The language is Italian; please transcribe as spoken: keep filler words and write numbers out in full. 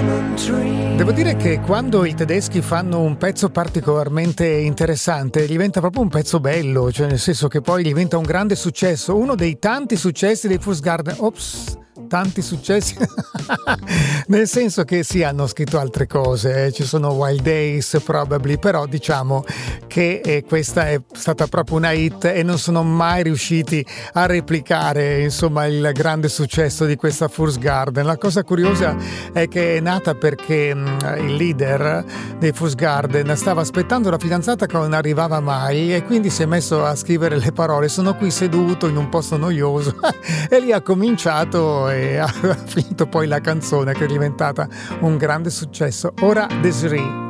Devo dire che quando i tedeschi fanno un pezzo particolarmente interessante diventa proprio un pezzo bello, cioè nel senso che poi diventa un grande successo, uno dei tanti successi dei Fools Garden. Ops, tanti successi nel senso che sì, hanno scritto altre cose, eh. Ci sono Wild Days probably, però diciamo che eh, questa è stata proprio una hit e non sono mai riusciti a replicare insomma il grande successo di questa Fools Garden. La cosa curiosa è che è nata perché mh, il leader dei Fools Garden stava aspettando la fidanzata che non arrivava mai e quindi si è messo a scrivere le parole: sono qui seduto in un posto noioso e lì ha cominciato e ha finito poi la canzone che è diventata un grande successo. Ora Desiree.